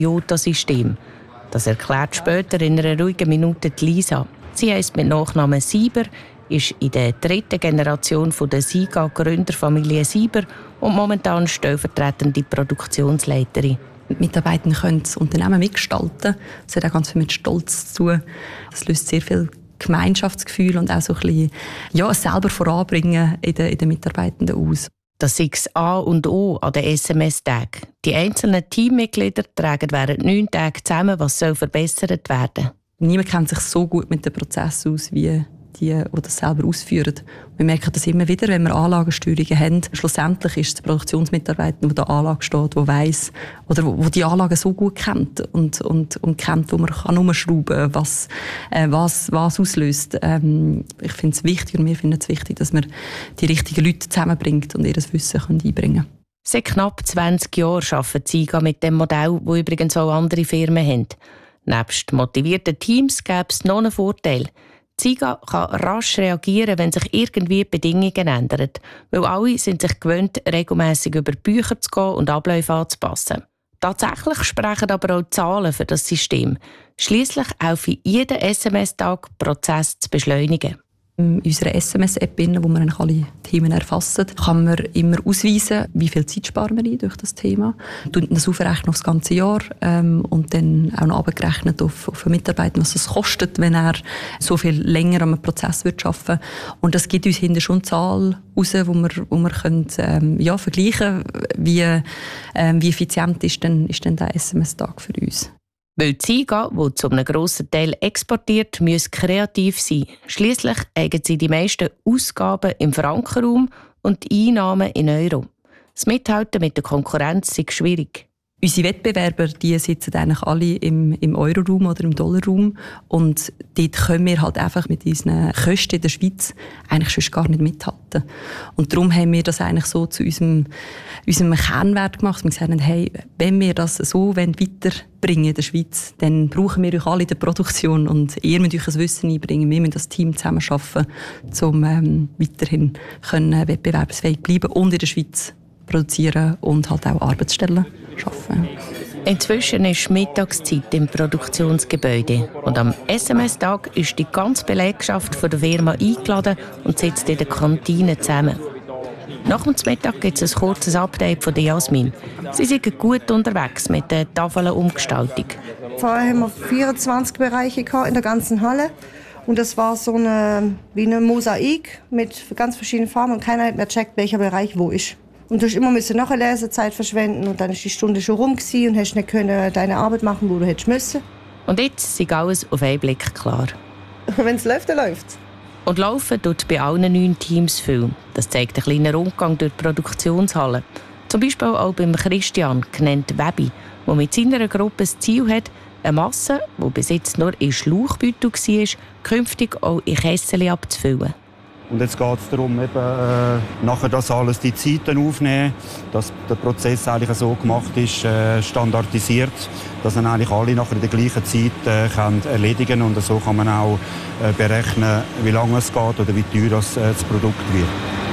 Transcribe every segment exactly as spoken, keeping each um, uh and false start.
Jota-System. Das erklärt später in einer ruhigen Minute Lisa. Sie heisst mit Nachnamen Sieber, ist in der dritten Generation von der SIGA-Gründerfamilie Sieber und momentan stellvertretende Produktionsleiterin. Die Mitarbeiter können das Unternehmen mitgestalten. Das hat auch ganz viel mit Stolz zu tun. Das löst sehr viel Gemeinschaftsgefühl und auch so ein bisschen, ja, selber voranbringen in den, in den Mitarbeitenden aus. Das ist das A und O an den S M S-Tagen. Die einzelnen Teammitglieder tragen während neun Tagen zusammen, was soll verbessert werden. Niemand kennt sich so gut mit dem Prozess aus wie die, die das selber ausführen. Wir merken das immer wieder, wenn wir Anlagensteuerungen haben. Schlussendlich ist es der Produktionsmitarbeiter, der in der Anlage steht, der weiss, oder wo die Anlage so gut kennt und, und, und kennt, wo man kann umschrauben kann, was, äh, was, was auslöst. Ähm, ich finde es wichtig, und wir finden es wichtig, dass man die richtigen Leute zusammenbringt und ihr Wissen einbringen können. Seit knapp zwanzig Jahren arbeitet SIGA mit dem Modell, das übrigens auch andere Firmen haben. Nebst motivierten Teams gäbe es noch einen Vorteil. SIGA kann rasch reagieren, wenn sich irgendwie die Bedingungen ändern, weil alle sind sich gewöhnt, regelmässig über Bücher zu gehen und Abläufe anzupassen. Tatsächlich sprechen aber auch Zahlen für das System. Schliesslich helfen jeden S M S-Tag Prozess zu beschleunigen. In unserer S M S-App, wo wir alle Themen erfassen, kann man immer ausweisen, wie viel Zeit sparen wir durch das Thema. Wir das aufrechnen auf das ganze Jahr ähm, und dann auch noch abgerechnet auf, auf den Mitarbeiter, was es kostet, wenn er so viel länger am Prozess wird arbeiten. Und das gibt uns hinterher schon eine Zahl raus, wo wir, wo wir können, ähm, ja, vergleichen können, wie, ähm, wie effizient ist denn, ist denn der S M S-Tag für uns. Weil die SIGA, die zu einem grossen Teil exportiert, muss kreativ sein. Schliesslich haben sie die meisten Ausgaben im Frankenraum und die Einnahmen in Euro. Das Mithalten mit der Konkurrenz ist schwierig. Unsere Wettbewerber, die sitzen eigentlich alle im, im Euroraum oder im Dollarraum. Und dort können wir halt einfach mit unseren Kosten in der Schweiz eigentlich sonst gar nicht mithalten. Und darum haben wir das eigentlich so zu unserem, unserem Kernwert gemacht. Wir gesagt haben, hey, wenn wir das so weiterbringen in der Schweiz, dann brauchen wir euch alle in der Produktion und ihr müsst euch das Wissen einbringen. Wir müssen das Team zusammenarbeiten, um ähm, weiterhin können wettbewerbsfähig bleiben und in der Schweiz produzieren und halt auch Arbeitsstellen schaffen. Inzwischen ist Mittagszeit im Produktionsgebäude und am S M S-Tag ist die ganze Belegschaft von der Firma eingeladen und sitzt in der Kantine zusammen. Nach dem Mittag gibt es ein kurzes Update von Jasmin. Sie sind gut unterwegs mit der Tafelumgestaltung. Vorher haben wir vierundzwanzig Bereiche in der ganzen Halle. Und das war so eine, wie eine Mosaik mit ganz verschiedenen Farben und keiner hat mehr gecheckt, welcher Bereich wo ist. Und du musst immer müssen noch eine Lesezeit verschwenden und dann ist die Stunde schon rum gewesen und hast nicht können deine Arbeit machen, wo du hättest müssen. Und jetzt ist alles auf einen Blick klar. Wenn es läuft, dann läuft es. Und laufen tut bei allen neun Teams viel. Das zeigt ein kleiner Rundgang durch die Produktionshalle. Zum Beispiel auch beim Christian, genannt Webi, der mit seiner Gruppe das Ziel hat, eine Masse, die bis jetzt nur in Schlauchbeutel war, künftig auch in Kessel abzufüllen. Und jetzt geht es darum, eben, äh, nachher das alles die Zeiten aufnehmen, dass der Prozess eigentlich so gemacht ist, äh, standardisiert, dass dann eigentlich alle nachher in der gleichen Zeit äh, können erledigen können. Und so kann man auch äh, berechnen, wie lange es geht oder wie teuer das, äh, das Produkt wird.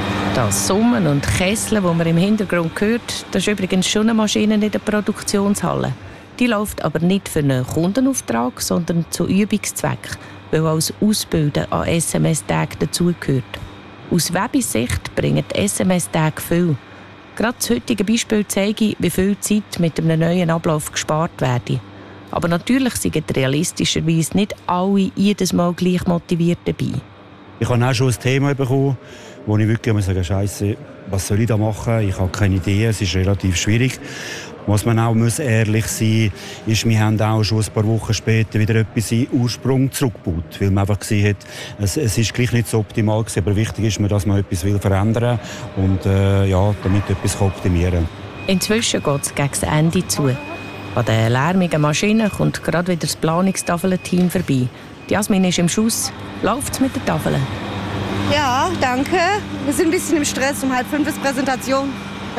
Das Summen und Kesseln, das man im Hintergrund hört, das ist übrigens schon eine Maschine in der Produktionshalle. Die läuft aber nicht für einen Kundenauftrag, sondern zu Übungszweck, weil auch das Ausbilden an S M S-Tagen dazugehört. Aus Webis Sicht bringen die S M S-Tage viel. Gerade das heutige Beispiel zeigt, wie viel Zeit mit einem neuen Ablauf gespart werde. Aber natürlich sind realistischerweise nicht alle jedes Mal gleich motiviert dabei. Ich habe auch schon ein Thema bekommen, wo ich wirklich muss sagen, Scheisse, was soll ich da machen? Ich habe keine Idee, es ist relativ schwierig. Was man auch muss ehrlich sein muss, ist, wir haben auch schon ein paar Wochen später wieder etwas in Ursprung zurückgebaut, weil man einfach gesehen hat, es, es ist gleich nicht so optimal gewesen, aber wichtig ist mir, dass man etwas will verändern und äh, ja, damit etwas optimieren kann. Inzwischen geht es gegen das Ende zu. An den lärmigen Maschinen kommt gerade wieder das Planungstafelteam vorbei. Jasmin ist im Schuss. Läuft es mit den Tafeln? Ja, danke. Wir sind ein bisschen im Stress, um halb fünf ist Präsentation.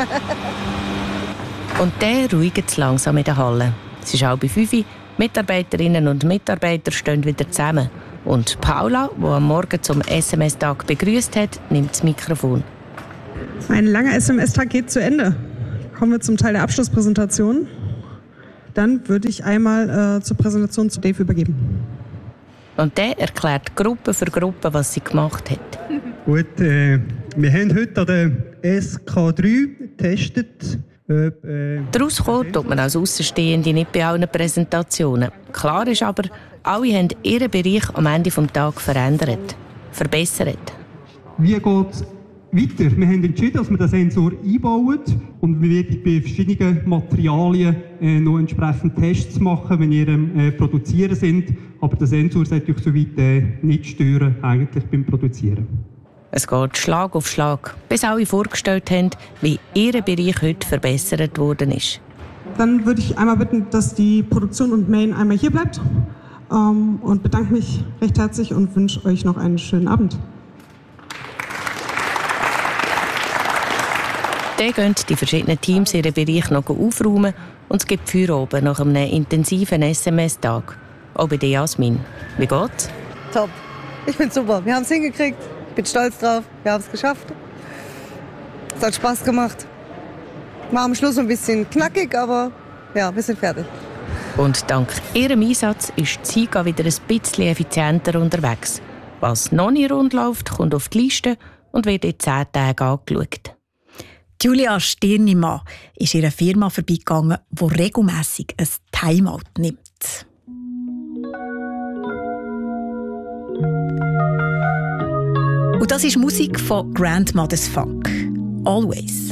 Und dann ruhigt es langsam in der Halle. Es ist halb fünf. Mitarbeiterinnen und Mitarbeiter stehen wieder zusammen. Und Paula, die am Morgen zum S M S-Tag begrüßt hat, nimmt das Mikrofon. Ein langer S M S-Tag geht zu Ende. Kommen wir zum Teil der Abschlusspräsentation. Dann würde ich einmal äh, zur Präsentation zu Dave übergeben. Und der erklärt Gruppe für Gruppe, was sie gemacht hat. Gut, äh, wir haben heute an der S K drei getestet. Ob, äh, Daraus kommt, tut man als Aussenstehende nicht bei allen Präsentationen. Klar ist aber, alle haben ihren Bereich am Ende des Tages verändert, verbessert. Wie geht es weiter? Wir haben entschieden, dass wir den Sensor einbauen und wir werden bei verschiedenen Materialien äh, noch entsprechend Tests machen, wenn wir äh, produzieren sind. Aber der Sensor sollte euch soweit äh, nicht stören, eigentlich beim Produzieren. Es geht Schlag auf Schlag, bis alle vorgestellt haben, wie ihr Bereich heute verbessert worden ist. Dann würde ich einmal bitten, dass die Produktion und Main einmal hier bleibt. Ähm, und bedanke mich recht herzlich und wünsche euch noch einen schönen Abend. Dann gehen die verschiedenen Teams ihren Bereich noch aufräumen und es gibt Feuer oben nach einem intensiven S M S-Tag. Auch bei der Jasmin. Wie geht's? Top. Ich bin super. Wir haben es hingekriegt. Ich bin stolz drauf. Wir haben es geschafft. Es hat Spaß gemacht. War am Schluss ein bisschen knackig, aber ja, wir sind fertig. Und dank ihrem Einsatz ist die Sika wieder ein bisschen effizienter unterwegs. Was noch nicht rund läuft, kommt auf die Liste und wird in zehn Tagen angeschaut. Julia Stirnimann ist in einer Firma vorbeigegangen, die regelmässig ein Timeout nimmt. Und das ist Musik von Grandmother's Funk. Always.